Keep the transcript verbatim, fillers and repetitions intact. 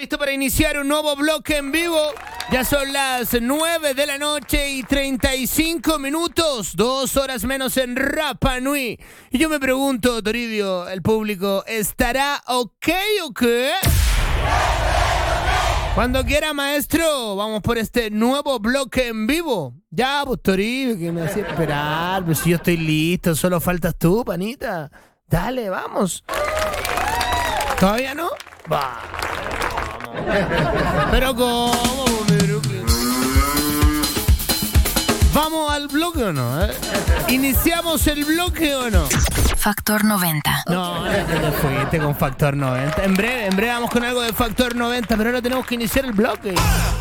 listo para iniciar un nuevo bloque en vivo. Ya son las nueve de la noche y treinta y cinco minutos, dos horas menos en Rapa Nui. Y yo me pregunto, Toribio, el público, ¿estará ok o qué? Cuando quiera, maestro, vamos por este nuevo bloque en vivo. Ya, pues, Toribio, que me hacía esperar, pues si yo estoy listo, solo faltas tú, panita. Dale, vamos. ¿Todavía no? Va. Pero ¿cómo? Pero ¿qué? ¿Vamos al bloque o no? ¿Eh? ¿Iniciamos el bloque o no? Factor noventa. No, ya te fuiste con Factor noventa. En breve, en breve vamos con algo de Factor noventa, pero ahora tenemos que iniciar el bloque.